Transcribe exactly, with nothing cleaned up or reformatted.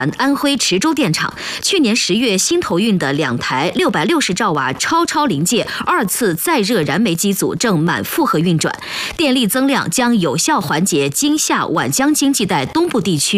安徽池州电厂去年十月新投运的两台六百六十兆瓦超超临界二次再热燃煤机组正满负荷运转，电力增量将有效缓解今夏皖江经济带东部地区